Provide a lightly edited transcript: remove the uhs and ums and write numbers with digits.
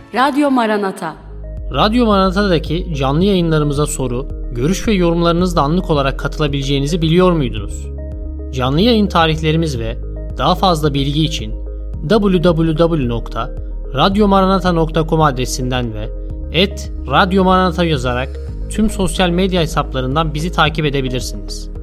Radyo Maranata. Radyo Maranata'daki canlı yayınlarımıza soru, görüş ve yorumlarınızla anlık olarak katılabileceğinizi biliyor muydunuz? Canlı yayın tarihlerimiz ve daha fazla bilgi için www.radyomaranata.com adresinden ve @radyomaranata yazarak tüm sosyal medya hesaplarından bizi takip edebilirsiniz.